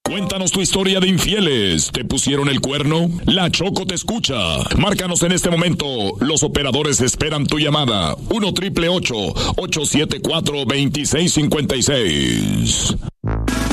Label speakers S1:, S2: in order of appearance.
S1: Cuéntanos tu historia de infieles. ¿Te pusieron el cuerno? La Choco te escucha. Márcanos en este momento. Los operadores esperan tu llamada. 1-888-874-2656.